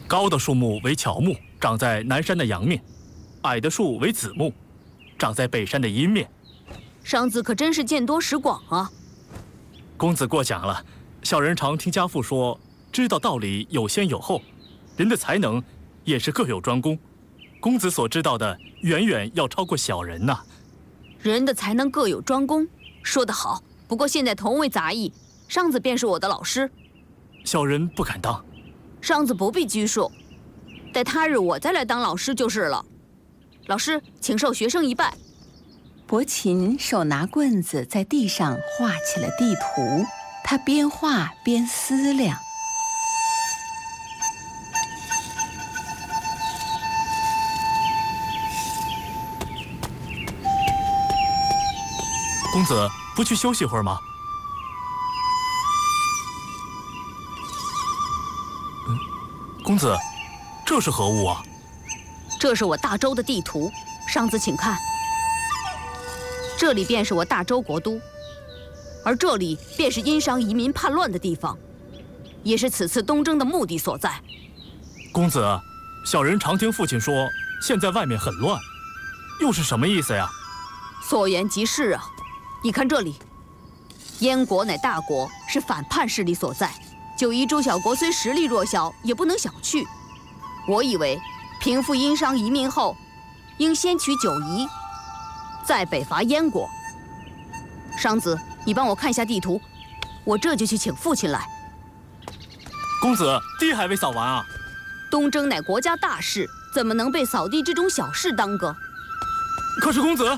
高的树木为乔木，长在南山的阳面；矮的树为子木，长在北山的阴面。 商子可真是见多识广啊！ 公子过奖了。小人常听家父说，知道道理有先有后，人的才能也是各有专攻。公子所知道的，远远要超过小人呐。 人的才能各有专攻，说得好。不过现在同为杂役，商子便是我的老师。 小人不敢当。 商子不必拘束，待他日我再来当老师就是了。老师，请受学生一拜。 伯禽手拿棍子在地上画起了地图，他边画边思量。 公子不去休息会儿吗？公子，这是何物啊？ 这是我大周的地图，商子请看。这里便是我大周国都，而这里便是殷商移民叛乱的地方，也是此次东征的目的所在。 公子，小人常听父亲说，现在外面很乱，又是什么意思呀？ 所言极是啊！你看这里，燕国乃大国，是反叛势力所在。九夷诸小国虽实力弱小，也不能小觑。我以为平复殷商移民后，应先取九夷，再北伐燕国。商子，你帮我看一下地图，我这就去请父亲来。 公子，地还未扫完啊！ 东征乃国家大事，怎么能被扫地这种小事耽搁？ 可是公子，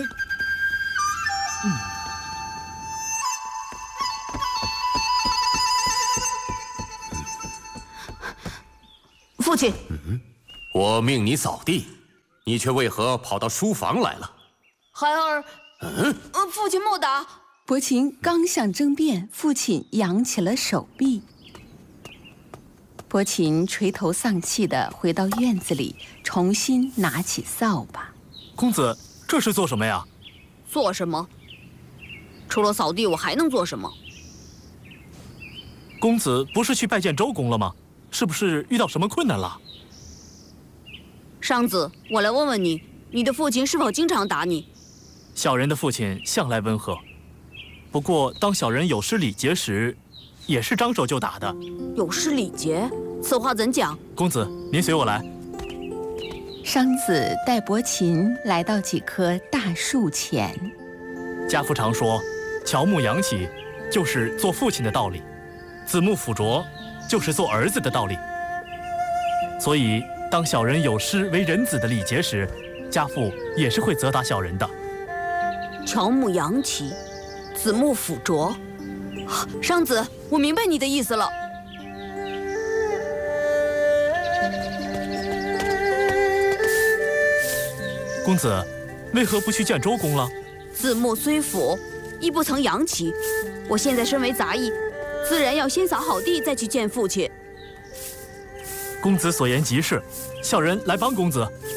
父亲， 我命你扫地，你却为何跑到书房来了？ 孩儿，父亲莫打！ 伯禽刚想争辩，父亲扬起了手臂。伯禽垂头丧气地回到院子里，重新拿起扫把。 公子，这是做什么呀？ 做什么？除了扫地，我还能做什么？ 公子不是去拜见周公了吗？是不是遇到什么困难了？ 商子，我来问问你，你的父亲是否经常打你？ 小人的父亲向来温和，不过当小人有失礼节时，也是张手就打的。 有失礼节？此话怎讲？ 公子，您随我来。 商子带伯禽来到几棵大树前。 家父常说，乔木扬起就是做父亲的道理，子木辅啄就是做儿子的道理。所以当小人有失为人子的礼节时，家父也是会责打小人的。 乔木扬起，子木辅啄。商子，我明白你的意思了。 公子，为何不去见周公了？ 子木虽辅，亦不曾扬起。我现在身为杂役，自然要先扫好地，再去见父亲。 公子所言极是，小人来帮公子。